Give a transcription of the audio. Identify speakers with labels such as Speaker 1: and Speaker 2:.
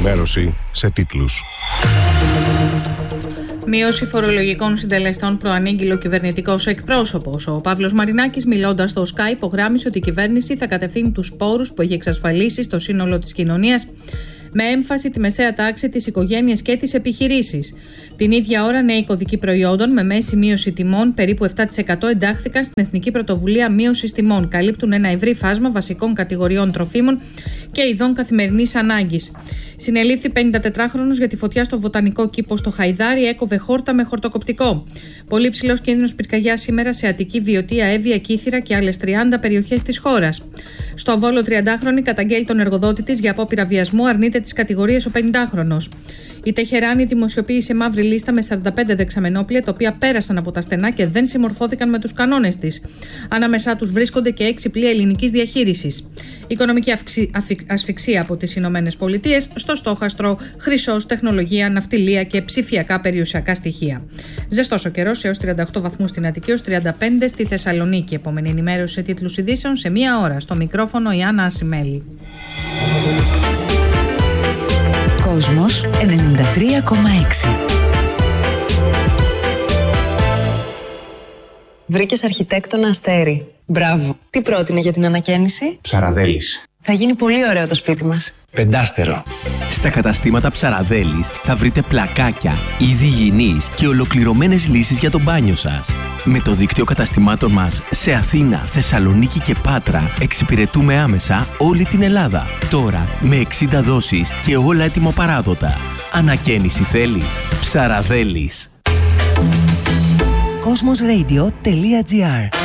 Speaker 1: ενημέρωση σε τίτλους.
Speaker 2: Μείωση φορολογικών συντελεστών προανήγγειλε ο κυβερνητικός εκπρόσωπος. Ο Παύλος Μαρινάκης, μιλώντας στο Sky, υπογράμμισε ότι η κυβέρνηση θα κατευθύνει τους πόρους που έχει εξασφαλίσει στο σύνολο της κοινωνίας, με έμφαση τη μεσαία τάξη, τις οικογένειες και τις επιχειρήσεις. Την ίδια ώρα, νέοι κωδικοί προϊόντων με μέση μείωση τιμών περίπου 7% εντάχθηκαν στην Εθνική Πρωτοβουλία Μείωσης Τιμών. Καλύπτουν ένα ευρύ φάσμα βασικών κατηγοριών τροφίμων και ειδών καθημερινής ανάγκης. Συνελήφθη 54χρονος για τη φωτιά στο βοτανικό κήπο στο Χαϊδάρι, έκοβε χόρτα με χορτοκοπτικό. Πολύ ψηλός κίνδυνος πυρκαγιάς σήμερα σε Αττική, Βιωτία, Εύβοια, Κύθυρα και άλλες 30 περιοχές της χώρας. Στο Βόλο, 30χρονη καταγγέλει τον εργοδότη της για απόπειρα βιασμού, αρνείται τις κατηγορίες ο 50χρονος. Η Τεχεράνη δημοσιοποίησε μαύρη λίστα με 45 δεξαμενόπλια, τα οποία πέρασαν από τα στενά και δεν συμμορφώθηκαν με τους κανόνες της. Ανάμεσά τους βρίσκονται και 6 πλοία ελληνικής διαχείρισης. Οικονομική ασφυξία από τις Ηνωμένες Πολιτείες, στο στόχαστρο χρυσός, τεχνολογία, ναυτιλία και ψηφιακά περιουσιακά στοιχεία. Ζεστός ο καιρός, έως 38 βαθμούς στην Αττική, έως 35 στη Θεσσαλονίκη. Επόμενη ενημέρωση σε τίτλους ειδήσεων σε μία ώρα. Στο μικρόφωνο η Άννα Ασημέλη.
Speaker 3: Κόσμος 93,6.
Speaker 4: Βρήκες αρχιτέκτονα Αστέρι. Μπράβο. Τι πρότεινε για την ανακαίνιση?
Speaker 5: Ψαραδέλης.
Speaker 4: Θα γίνει πολύ ωραίο το σπίτι μας.
Speaker 5: Πεντάστερο.
Speaker 6: Στα καταστήματα Ψαραδέλης θα βρείτε πλακάκια, είδη υγιεινής και ολοκληρωμένες λύσεις για το μπάνιο σας. Με το δίκτυο καταστημάτων μας σε Αθήνα, Θεσσαλονίκη και Πάτρα εξυπηρετούμε άμεσα όλη την Ελλάδα. Τώρα με 60 δόσεις και όλα έτοιμο-παράδοτα. Ανακαίνιση θέλεις? Ψαραδέλης.
Speaker 3: Cosmosradio.gr